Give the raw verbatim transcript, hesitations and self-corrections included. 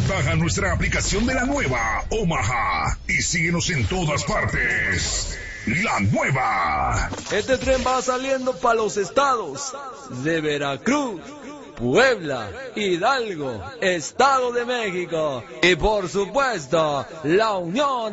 Baja nuestra aplicación de la nueva Omaha y síguenos en todas partes. La nueva. Este tren va saliendo para los estados de Veracruz, Puebla, Hidalgo, Estado de México y por supuesto, la Unión